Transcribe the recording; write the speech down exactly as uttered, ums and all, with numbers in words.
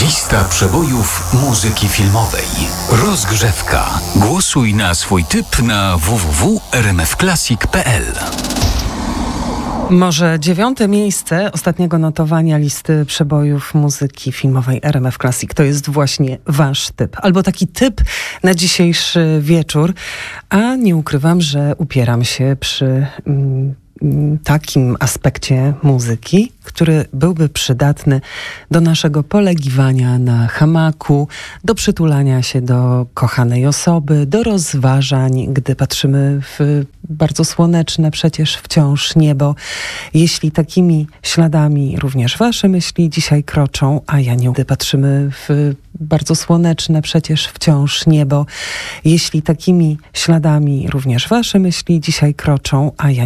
Lista przebojów muzyki filmowej. Rozgrzewka. Głosuj na swój typ na w w w kropka r m f classic kropka p l. Może dziewiąte miejsce ostatniego notowania listy przebojów muzyki filmowej R M F Classic to jest właśnie wasz typ. Albo taki typ na dzisiejszy wieczór. A nie ukrywam, że upieram się przy mm, takim aspekcie muzyki, który byłby przydatny do naszego polegiwania na hamaku, do przytulania się do kochanej osoby, do rozważań, gdy patrzymy w bardzo słoneczne przecież wciąż niebo. Jeśli takimi śladami również wasze myśli dzisiaj kroczą, a ja nie, gdy patrzymy w bardzo słoneczne przecież wciąż niebo. Jeśli takimi śladami również wasze myśli dzisiaj kroczą, a ja